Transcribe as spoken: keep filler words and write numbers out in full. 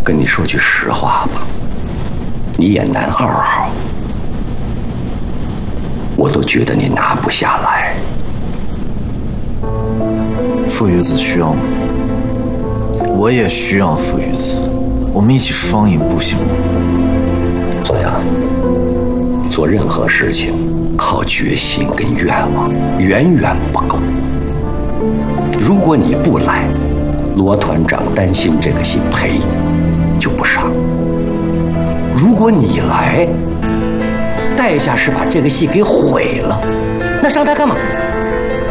跟你说句实话吧，你演男二号，我都觉得你拿不下来。 父与子需要吗？我也需要父与子，我们一起双赢不行吗？ 左阳，做任何事情靠决心跟愿望远远不够。如果你不来，罗团长担心这个戏赔就不上；如果你来，代价是把这个戏给毁了，那上台干嘛？